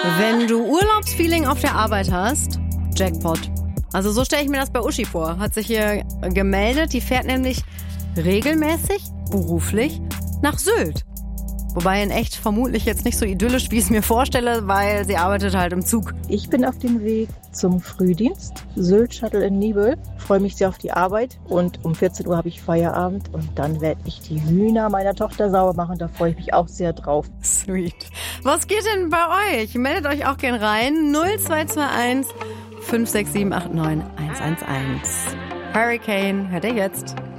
Wenn du Urlaubsfeeling auf der Arbeit hast, Jackpot. Also so stelle ich mir das bei Uschi vor. Hat sich hier gemeldet. Die fährt nämlich regelmäßig, beruflich, nach Sylt. Wobei in echt vermutlich jetzt nicht so idyllisch, wie ich es mir vorstelle, weil sie arbeitet halt im Zug. Ich bin auf dem Weg zum Frühdienst, Sylt-Shuttle in Nibel. Freue mich sehr auf die Arbeit und um 14 Uhr habe ich Feierabend und dann werde ich die Hühner meiner Tochter sauber machen. Da freue ich mich auch sehr drauf. Sweet. Was geht denn bei euch? Meldet euch auch gern rein. 0221 56789 111. Hurricane hört ihr jetzt.